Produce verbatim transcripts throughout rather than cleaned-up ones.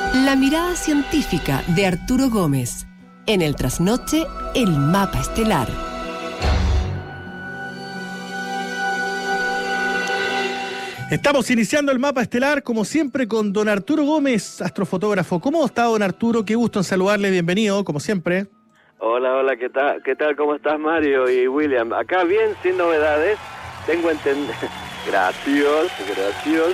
La mirada científica de Arturo Gómez. En el trasnoche, el mapa estelar. Estamos iniciando el mapa estelar, como siempre, con don Arturo Gómez, astrofotógrafo. ¿Cómo está, don Arturo? Qué gusto en saludarle, bienvenido, como siempre. Hola, hola, ¿qué tal? ¿Qué tal? ¿Cómo estás, Mario y William? Acá bien, sin novedades. Tengo entendido... Gracias, gracias.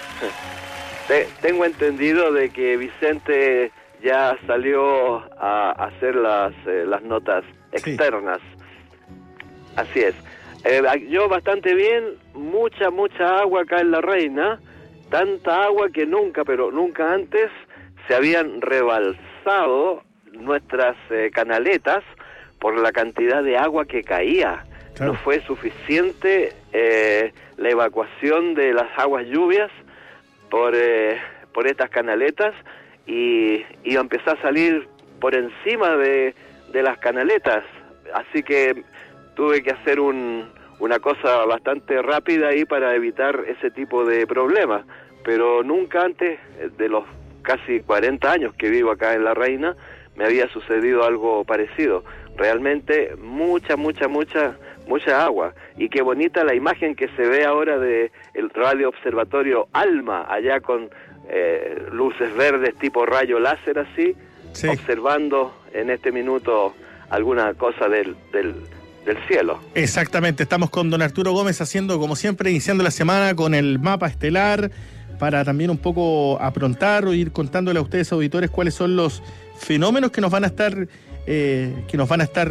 Te- tengo entendido de que Vicente ya salió a hacer las, eh, las notas externas. Sí. Así es. Eh, yo bastante bien, mucha, mucha agua acá en La Reina, tanta agua que nunca, pero nunca antes se habían rebalsado nuestras eh, canaletas por la cantidad de agua que caía. Claro. No fue suficiente eh, la evacuación de las aguas lluvias por, eh, por estas canaletas y, y empezó a salir por encima de, de las canaletas, así que tuve que hacer un, una cosa bastante rápida ahí para evitar ese tipo de problemas, pero nunca antes de los casi cuarenta años que vivo acá en La Reina me había sucedido algo parecido. Realmente mucha, mucha, mucha, mucha agua. Y qué bonita la imagen que se ve ahora de el radio observatorio ALMA, allá con eh, luces verdes tipo rayo láser así, sí. Observando en este minuto alguna cosa del, del, del cielo. Exactamente, estamos con don Arturo Gómez haciendo, como siempre, iniciando la semana con el mapa estelar, para también un poco aprontar o ir contándole a ustedes, auditores, cuáles son los fenómenos que nos van a estar eh, que nos van a estar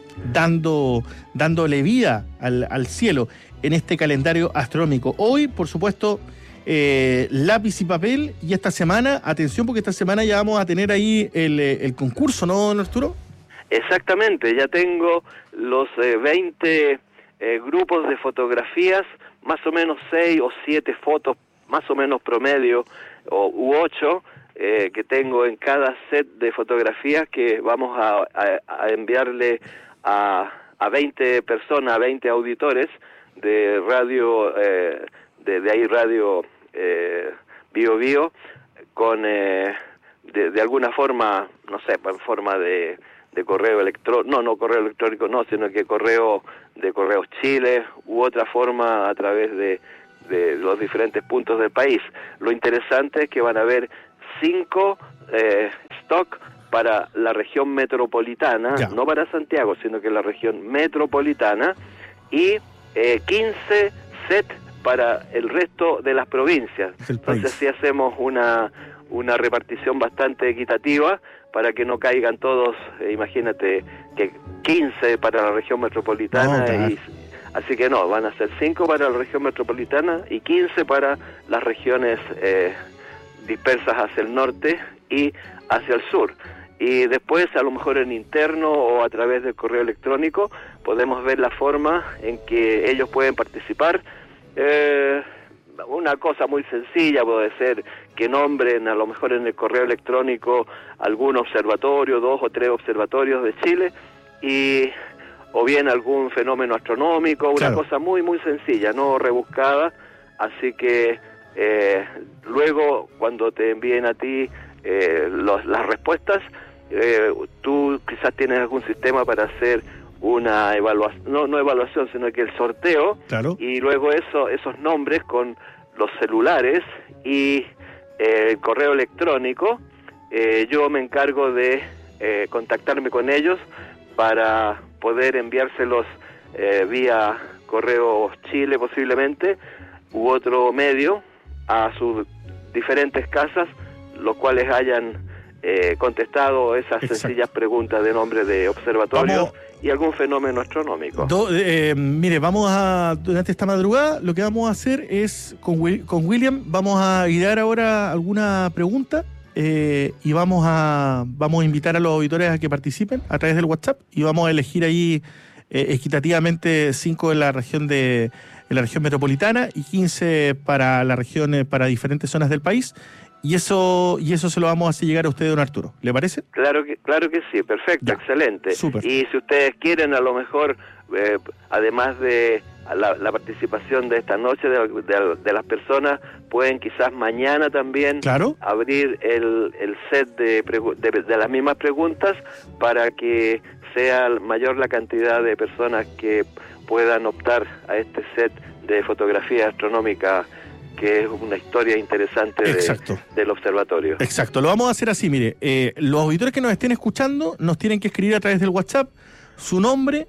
dando dándole vida al, al cielo en este calendario astronómico. Hoy, por supuesto, eh, lápiz y papel, y esta semana, atención, porque esta semana ya vamos a tener ahí el, el concurso, ¿no, don Arturo? Exactamente, ya tengo los eh, veinte eh, grupos de fotografías, más o menos seis o siete fotos, más o menos promedio, o, u ocho, eh, que tengo en cada set de fotografías que vamos a, a, a enviarle a, a veinte personas, a veinte auditores de radio, eh, de, de ahí radio eh, Bio Bio, con, eh, de, de alguna forma, no sé, en forma de... de correo electrónico, no, no correo electrónico, no, sino que correo de Correos Chile u otra forma a través de, de los diferentes puntos del país. Lo interesante es que van a haber cinco eh, stock para la región metropolitana, ya. No para Santiago, sino que la región metropolitana, y eh, quince set para el resto de las provincias. Entonces así hacemos una, una repartición bastante equitativa, para que no caigan todos, eh, imagínate, que quince para la región metropolitana, no, claro. y, así que no, van a ser cinco para la región metropolitana y quince para las regiones eh, dispersas hacia el norte y hacia el sur. Y después, a lo mejor en interno o a través del correo electrónico, podemos ver la forma en que ellos pueden participar. Eh, Una cosa muy sencilla puede ser que nombren a lo mejor en el correo electrónico algún observatorio, dos o tres observatorios de Chile, y o bien algún fenómeno astronómico, una claro. cosa muy muy sencilla, no rebuscada, así que eh, luego cuando te envíen a ti eh, los, las respuestas, eh, tú quizás tienes algún sistema para hacer una evaluación, no, no evaluación, sino que el sorteo, claro. y luego eso, esos nombres con los celulares y eh, el correo electrónico, eh, yo me encargo de eh, contactarme con ellos para poder enviárselos eh, vía correo Chile posiblemente, u otro medio, a sus diferentes casas, los cuales hayan eh, contestado esas Exacto. sencillas preguntas de nombre de observatorio y algún fenómeno astronómico. Do, eh, mire, vamos a, durante esta madrugada, lo que vamos a hacer es, con, con William, vamos a idear ahora alguna pregunta eh, y vamos a, vamos a invitar a los auditores a que participen a través del WhatsApp y vamos a elegir ahí eh, equitativamente cinco en la región de en la región metropolitana y quince para la región, eh, para diferentes zonas del país. Y eso y eso se lo vamos a hacer llegar a usted, don Arturo. ¿Le parece? Claro que claro que sí, perfecto, ya, excelente. Super. Y si ustedes quieren, a lo mejor, eh, además de la, la participación de esta noche de, de, de las personas, pueden quizás mañana también claro. abrir el, el set de, de, de las mismas preguntas para que sea mayor la cantidad de personas que puedan optar a este set de fotografía astronómica, que es una historia interesante de, del observatorio. Exacto, lo vamos a hacer así, mire, eh, los auditores que nos estén escuchando nos tienen que escribir a través del WhatsApp su nombre,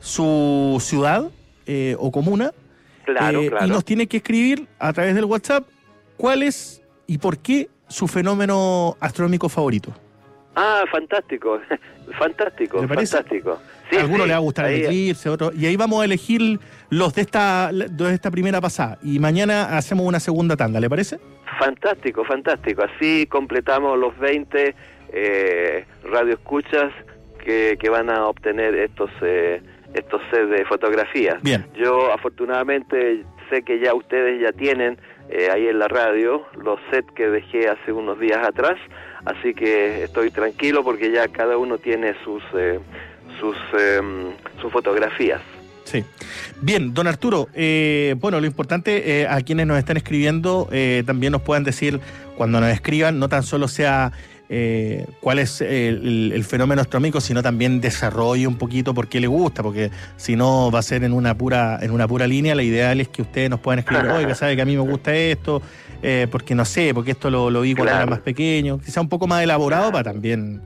su ciudad eh, o comuna, claro, eh, claro. y nos tienen que escribir a través del WhatsApp cuál es y por qué su fenómeno astronómico favorito. Ah, fantástico, fantástico, ¿Le parece? fantástico. Sí, a alguno sí, le va a gustar el eclipse, otro, y ahí vamos a elegir los de esta, de esta primera pasada, y mañana hacemos una segunda tanda, ¿le parece? Fantástico, fantástico, así completamos los veinte eh, radioescuchas que, que van a obtener estos eh, estos sets de fotografías. Bien. Yo afortunadamente sé que ya ustedes ya tienen eh, ahí en la radio los sets que dejé hace unos días atrás, así que estoy tranquilo porque ya cada uno tiene sus eh, sus eh, sus fotografías. Sí. Bien, don Arturo, eh, bueno, lo importante, eh, a quienes nos están escribiendo, eh, también nos puedan decir, cuando nos escriban, no tan solo sea eh, cuál es el, el fenómeno astronómico, sino también desarrolle un poquito por qué le gusta, porque si no va a ser en una pura en una pura línea. La ideal es que ustedes nos puedan escribir, oiga, sabe que a mí me gusta esto, eh, porque no sé, porque esto lo, lo vi cuando claro. era más pequeño, quizá un poco más elaborado para también...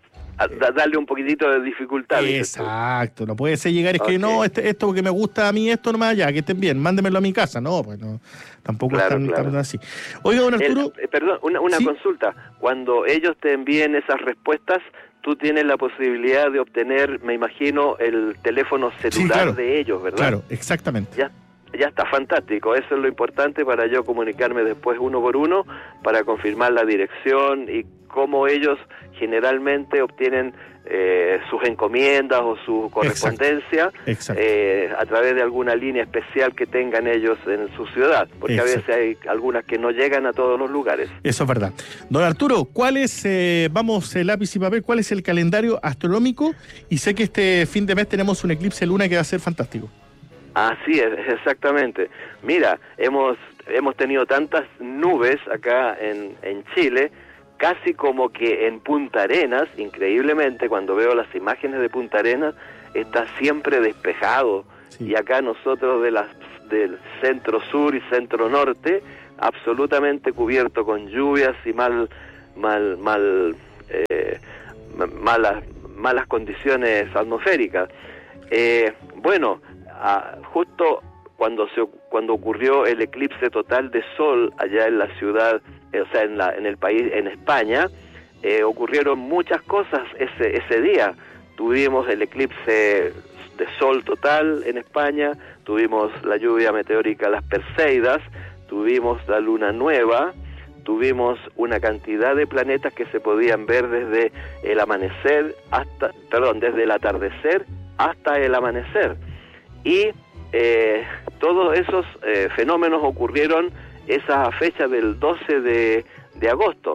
A darle un poquitito de dificultad. Exacto, no puede ser llegar y escribir, okay. no, este, esto porque me gusta a mí, esto nomás, ya, que estén bien, mándemelo a mi casa. No, pues no, tampoco claro, es tan, claro. tan así. Oiga, don Arturo... El, eh, perdón, una, una ¿sí? consulta. Cuando ellos te envíen esas respuestas, tú tienes la posibilidad de obtener, me imagino, el teléfono celular sí, claro. de ellos, ¿verdad? Claro, exactamente. Ya, ya está fantástico. Eso es lo importante para yo comunicarme después uno por uno, para confirmar la dirección y cómo ellos generalmente obtienen eh, sus encomiendas o su correspondencia. Exacto. Exacto. Eh, a través de alguna línea especial que tengan ellos en su ciudad, porque Exacto. a veces hay algunas que no llegan a todos los lugares. Eso es verdad. Don Arturo, ¿cuál es, eh, vamos, eh, lápiz y papel, cuál es el calendario astronómico? Y sé que este fin de mes tenemos un eclipse luna que va a ser fantástico. Así es, exactamente. Mira, hemos hemos tenido tantas nubes acá en, en Chile, casi como que en Punta Arenas, increíblemente, cuando veo las imágenes de Punta Arenas, está siempre despejado. Sí. Y acá nosotros de las del centro sur y centro norte, absolutamente cubierto con lluvias y mal mal mal eh, malas malas condiciones atmosféricas. Eh, bueno, ah, justo cuando se cuando ocurrió el eclipse total de sol allá en la ciudad, o sea, en la en el país, en España, eh, ocurrieron muchas cosas ese ese día. Tuvimos el eclipse de sol total en España, tuvimos la lluvia meteórica, las Perseidas, tuvimos la luna nueva, tuvimos una cantidad de planetas que se podían ver desde el amanecer hasta, perdón, desde el atardecer hasta el amanecer. Y eh, todos esos eh, fenómenos ocurrieron esa fecha del doce de agosto.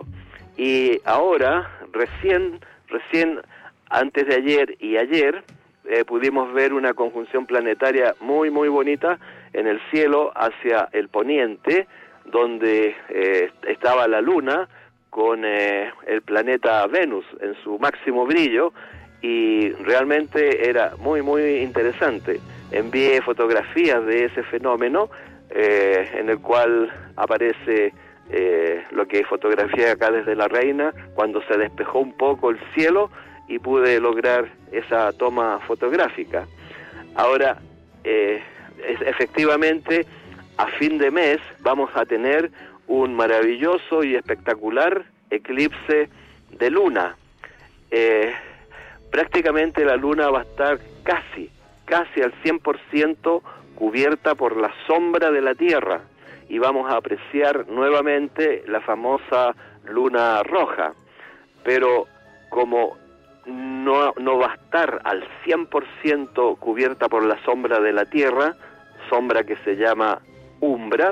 Y ahora, recién, recién antes de ayer y ayer, eh, pudimos ver una conjunción planetaria muy, muy bonita en el cielo hacia el poniente, donde eh, estaba la luna con eh, el planeta Venus en su máximo brillo, y realmente era muy, muy interesante. Envié fotografías de ese fenómeno, eh, en el cual aparece eh, lo que fotografié acá desde La Reina, cuando se despejó un poco el cielo y pude lograr esa toma fotográfica. Ahora, eh, es, efectivamente, a fin de mes vamos a tener un maravilloso y espectacular eclipse de luna. Eh, prácticamente la luna va a estar casi, casi al cien por ciento cubierta por la sombra de la Tierra, y vamos a apreciar nuevamente la famosa luna roja. Pero como no, no va a estar al cien por ciento cubierta por la sombra de la Tierra, sombra que se llama umbra,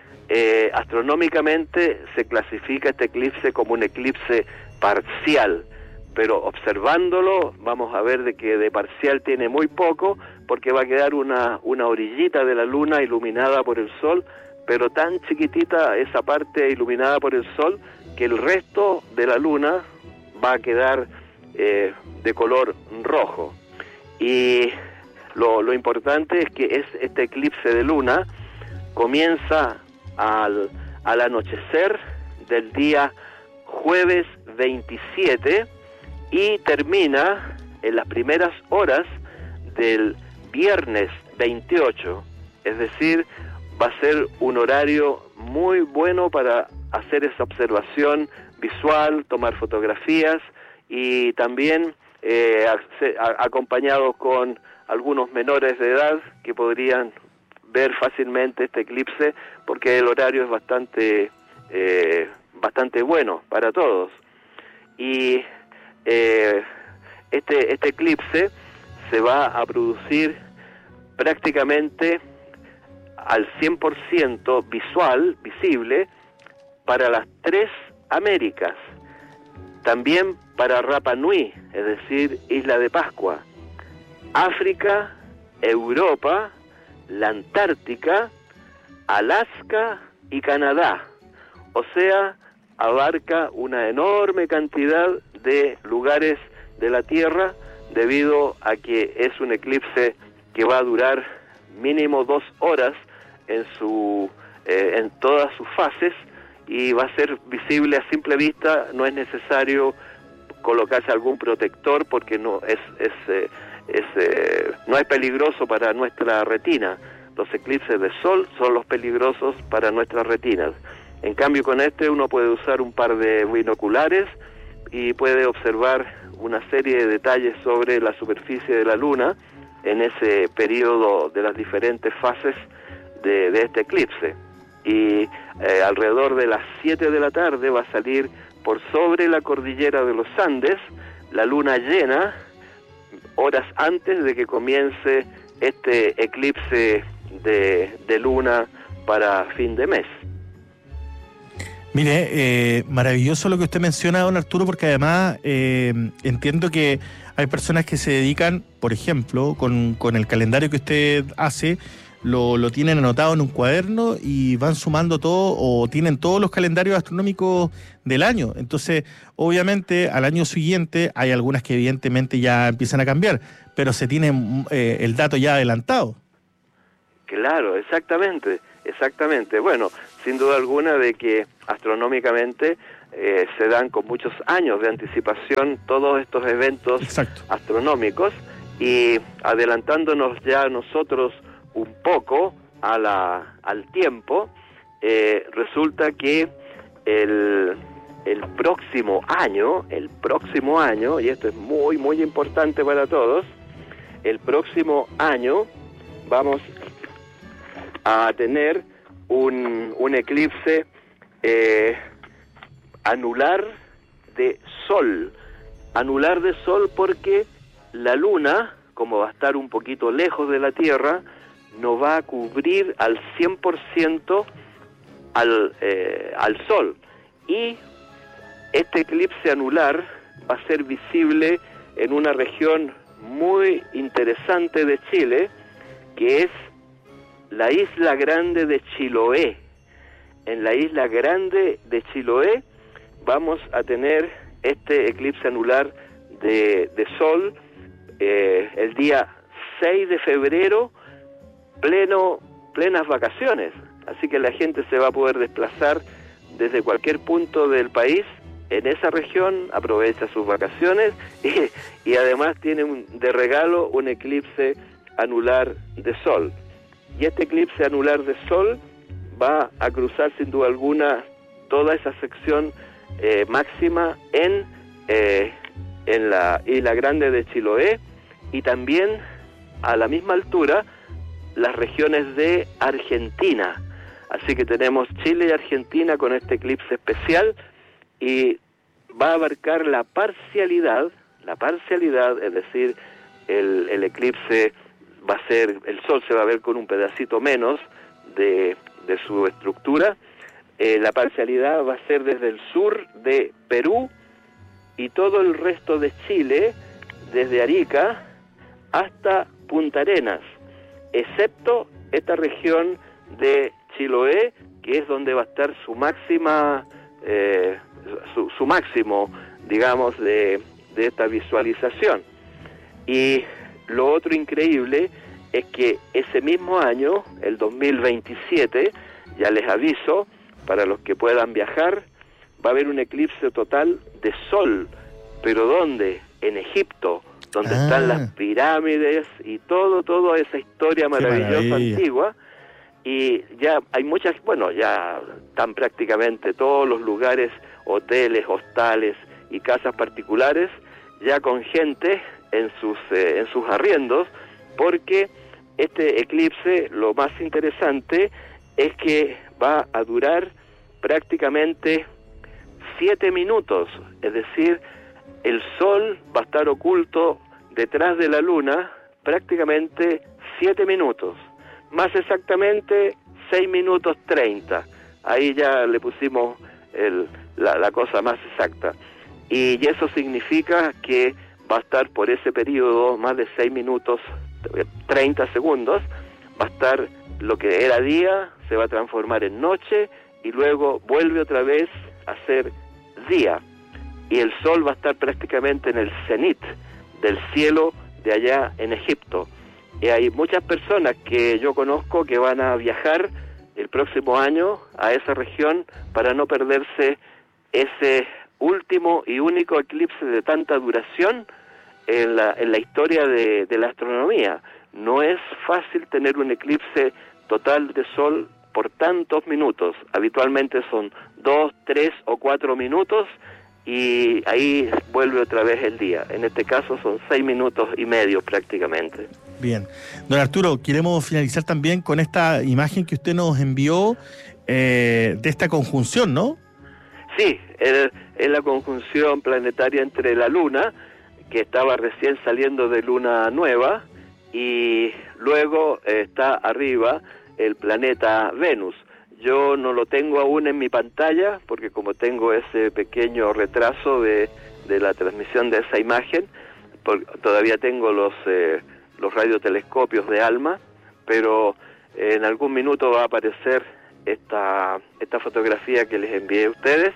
eh, astronómicamente se clasifica este eclipse como un eclipse parcial, pero observándolo vamos a ver de que de parcial tiene muy poco, porque va a quedar una, una orillita de la luna iluminada por el sol, pero tan chiquitita esa parte iluminada por el sol que el resto de la luna va a quedar eh, de color rojo. Y lo, lo importante es que es este eclipse de luna comienza al, al anochecer del día jueves veintisiete y termina en las primeras horas del viernes veintiocho, es decir, va a ser un horario muy bueno para hacer esa observación visual, tomar fotografías y también eh, a, acompañados con algunos menores de edad que podrían ver fácilmente este eclipse, porque el horario es bastante eh, bastante bueno para todos. Y eh, este este eclipse se va a producir prácticamente al cien por ciento visual, visible, para las tres Américas, también para Rapa Nui, es decir, Isla de Pascua, África, Europa, la Antártica, Alaska y Canadá. O sea, abarca una enorme cantidad de lugares de la Tierra, debido a que es un eclipse que va a durar mínimo dos horas en su eh, en todas sus fases, y va a ser visible a simple vista. No es necesario colocarse algún protector porque no es es, eh, es eh, no es peligroso para nuestra retina. Los eclipses de sol son los peligrosos para nuestras retinas. En cambio, con este uno puede usar un par de binoculares y puede observar una serie de detalles sobre la superficie de la luna en ese periodo de las diferentes fases de, de este eclipse. Y eh, alrededor de las siete de la tarde va a salir por sobre la cordillera de los Andes la luna llena, horas antes de que comience este eclipse de, de luna para fin de mes. Mire, eh, maravilloso lo que usted menciona, don Arturo, porque además eh, entiendo que hay personas que se dedican, por ejemplo, con, con el calendario que usted hace, lo, lo tienen anotado en un cuaderno y van sumando todo, o tienen todos los calendarios astronómicos del año. Entonces, obviamente, al año siguiente hay algunas que evidentemente ya empiezan a cambiar, pero se tiene eh, el dato ya adelantado. Claro, exactamente, exactamente. Bueno, sin duda alguna de que astronómicamente eh, se dan con muchos años de anticipación todos estos eventos Exacto. astronómicos, y adelantándonos ya nosotros un poco a la, al tiempo, eh, resulta que el, el próximo año, el próximo año, y esto es muy, muy importante para todos, el próximo año vamos a tener un, un eclipse eh, anular de sol. Anular de sol porque la luna, como va a estar un poquito lejos de la Tierra, no va a cubrir al cien por ciento al, eh, al sol. Y este eclipse anular va a ser visible en una región muy interesante de Chile, que es la Isla Grande de Chiloé. En la Isla Grande de Chiloé vamos a tener este eclipse anular de, de sol eh, el día seis de febrero, pleno plenas vacaciones. Así que la gente se va a poder desplazar desde cualquier punto del país en esa región, aprovecha sus vacaciones y, y además tiene un, de regalo un eclipse anular de sol. Y este eclipse anular de sol va a cruzar sin duda alguna toda esa sección eh, máxima en, eh, en la Isla Grande de Chiloé, y también a la misma altura las regiones de Argentina. Así que tenemos Chile y Argentina con este eclipse especial, y va a abarcar la parcialidad, la parcialidad, es decir, el, el eclipse va a ser, el sol se va a ver con un pedacito menos de, de su estructura. Eh, la parcialidad va a ser desde el sur de Perú y todo el resto de Chile, desde Arica hasta Punta Arenas, excepto esta región de Chiloé, que es donde va a estar su máxima, eh, su, su máximo, digamos, de, de esta visualización. Y lo otro increíble es que ese mismo año, el dos mil veintisiete, ya les aviso, para los que puedan viajar, va a haber un eclipse total de sol. ¿Pero dónde? En Egipto, donde ah. están las pirámides y todo, toda esa historia maravillosa antigua. Y ya hay muchas, bueno, ya están prácticamente todos los lugares, hoteles, hostales y casas particulares, ya con gente en sus, eh, en sus arriendos, porque este eclipse, lo más interesante es que va a durar prácticamente siete minutos, es decir, el sol va a estar oculto detrás de la luna prácticamente siete minutos, más exactamente seis minutos treinta, ahí ya le pusimos el, la, la cosa más exacta, y eso significa que va a estar por ese periodo más de seis minutos treinta segundos, va a estar lo que era día, se va a transformar en noche, y luego vuelve otra vez a ser día, y el sol va a estar prácticamente en el cenit del cielo de allá en Egipto. Y hay muchas personas que yo conozco que van a viajar el próximo año a esa región para no perderse ese último y único eclipse de tanta duración en la, en la historia de, de la astronomía. No es fácil tener un eclipse total de sol por tantos minutos. Habitualmente son dos, tres o cuatro minutos y ahí vuelve otra vez el día. En este caso son seis minutos y medio prácticamente. Bien. Don Arturo, queremos finalizar también con esta imagen que usted nos envió eh, de esta conjunción, ¿no? Sí, es, es la conjunción planetaria entre la Luna, que estaba recién saliendo de luna nueva, y luego eh, está arriba el planeta Venus. Yo no lo tengo aún en mi pantalla, porque como tengo ese pequeño retraso de, de la transmisión de esa imagen, por, todavía tengo los, eh, los radiotelescopios de ALMA, pero eh, en algún minuto va a aparecer esta, esta fotografía que les envié a ustedes,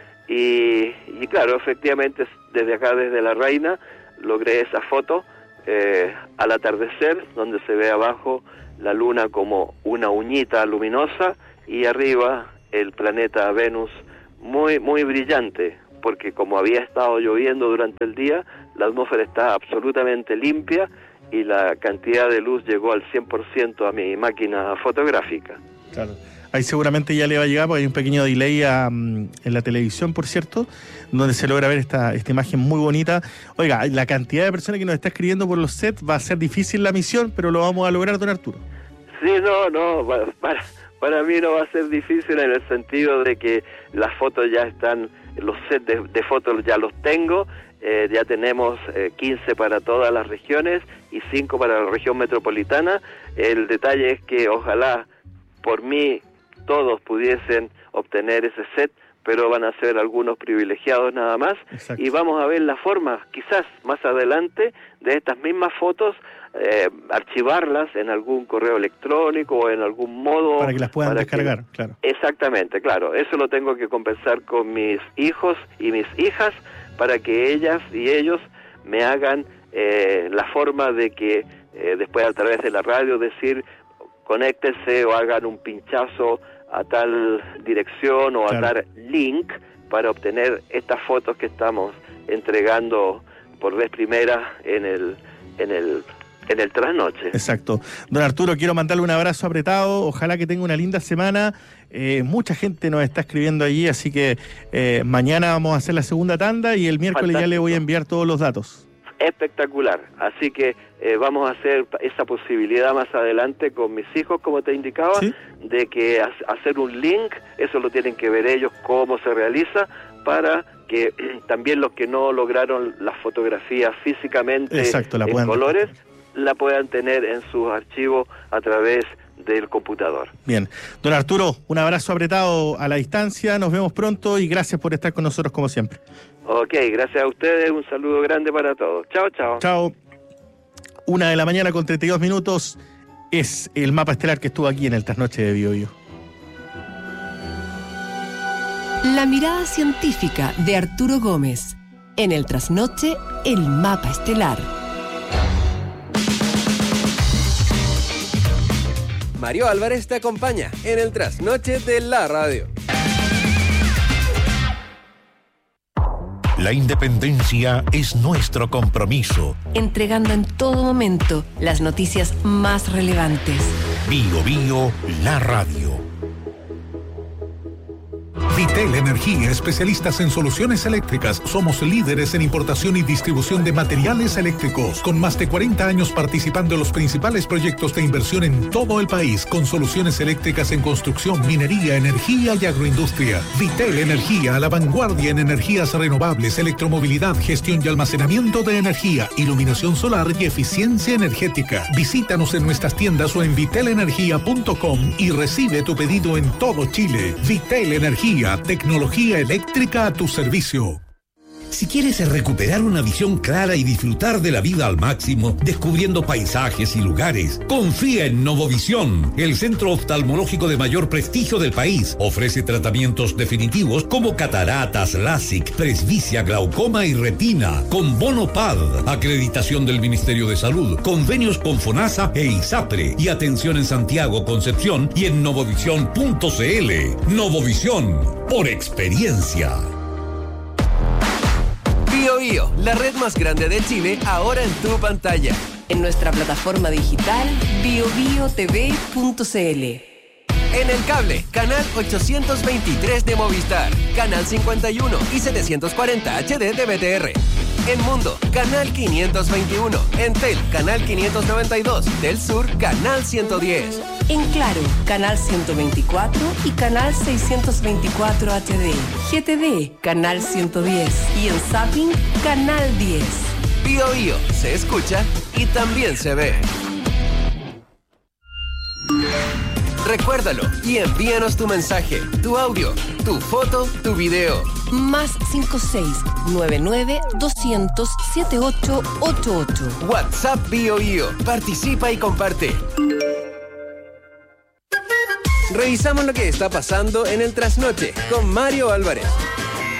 y, y claro, efectivamente desde acá, desde La Reina, logré esa foto eh, al atardecer, donde se ve abajo la luna como una uñita luminosa y arriba el planeta Venus muy muy brillante, porque como había estado lloviendo durante el día, la atmósfera está absolutamente limpia y la cantidad de luz llegó al cien por ciento a mi máquina fotográfica. Claro. Ahí seguramente ya le va a llegar, porque hay un pequeño delay a, um, en la televisión, por cierto, donde se logra ver esta, esta imagen muy bonita. Oiga, la cantidad de personas que nos está escribiendo por los sets, va a ser difícil la misión, pero lo vamos a lograr, don Arturo. Sí, no, no, para, para mí no va a ser difícil en el sentido de que las fotos ya están, los sets de, de fotos ya los tengo, eh, ya tenemos eh, quince para todas las regiones y cinco para la región metropolitana. El detalle es que ojalá por mí todos pudiesen obtener ese set, pero van a ser algunos privilegiados nada más. Exacto. Y vamos a ver la forma, quizás más adelante, de estas mismas fotos, eh, archivarlas en algún correo electrónico o en algún modo... Para que las puedan descargar, que... claro. Exactamente, claro. Eso lo tengo que conversar con mis hijos y mis hijas, para que ellas y ellos me hagan eh, la forma de que eh, después a través de la radio decir, conéctense o hagan un pinchazo a tal dirección o claro, a tal link para obtener estas fotos que estamos entregando por vez primera en el en el en el trasnoche. Exacto. Don Arturo, quiero mandarle un abrazo apretado, ojalá que tenga una linda semana. Eh, mucha gente nos está escribiendo allí, así que eh, mañana vamos a hacer la segunda tanda y el miércoles Fantástico. Ya le voy a enviar todos los datos. Espectacular, así que eh, vamos a hacer esa posibilidad más adelante con mis hijos, como te indicaba, ¿sí? De que ha, hacer un link, eso lo tienen que ver ellos cómo se realiza, para que también los que no lograron las fotografías físicamente Exacto, la en colores, la puedan tener en sus archivos a través del computador. Bien. Don Arturo, un abrazo apretado a la distancia, nos vemos pronto y gracias por estar con nosotros como siempre. Ok, gracias a ustedes, un saludo grande para todos. Chao, chao. Chao. Una de la mañana con treinta y dos minutos es el mapa estelar que estuvo aquí en el Trasnoche de BioBio. La mirada científica de Arturo Gómez. En el Trasnoche, el mapa estelar. Mario Álvarez te acompaña en el Trasnoche de la radio. La independencia es nuestro compromiso. Entregando en todo momento las noticias más relevantes. Bio Bio, la radio. Vitel Energía, especialistas en soluciones eléctricas. Somos líderes en importación y distribución de materiales eléctricos, con más de cuarenta años participando en los principales proyectos de inversión en todo el país, con soluciones eléctricas en construcción, minería, energía y agroindustria. Vitel Energía, a la vanguardia en energías renovables, electromovilidad, gestión y almacenamiento de energía, iluminación solar y eficiencia energética. Visítanos en nuestras tiendas o en vitel energía punto com y recibe tu pedido en todo Chile. Vitel Energía, tecnología eléctrica a tu servicio. Si quieres recuperar una visión clara y disfrutar de la vida al máximo, descubriendo paisajes y lugares, confía en Novovisión, el centro oftalmológico de mayor prestigio del país. Ofrece tratamientos definitivos como cataratas, LASIK, presbicia, glaucoma y retina, con bono P A D, acreditación del Ministerio de Salud, convenios con FONASA e ISAPRE, y atención en Santiago, Concepción y en novovisión punto c l. Novovisión, por experiencia. BioBio, la red más grande de Chile, ahora en tu pantalla. En nuestra plataforma digital bio bio t v punto c l. En el cable, canal ochocientos veintitrés de Movistar, canal cincuenta y uno y setecientos cuarenta H D de B T R. En Mundo, canal quinientos veintiuno. En Tel, canal quinientos noventa y dos. Del Sur, canal ciento diez. En Claro, canal ciento veinticuatro y canal seiscientos veinticuatro H D. G T D, canal ciento diez. Y en Zapping, canal diez. BioBio, se escucha y también se ve. Recuérdalo y envíanos tu mensaje, tu audio, tu foto, tu video. Más cinco seis nueve nueve doscientos setenta y ocho ochenta y ocho. WhatsApp BioBio. Participa y comparte. Revisamos lo que está pasando en el Trasnoche con Mario Álvarez.